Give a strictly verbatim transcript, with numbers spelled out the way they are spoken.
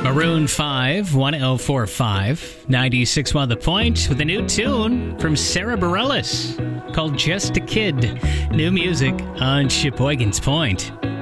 Maroon five, one oh four point five, ninety-six point one The Point, with a new tune from Sarah Bareilles called Just a Kid. New music on Sheboygan's Point.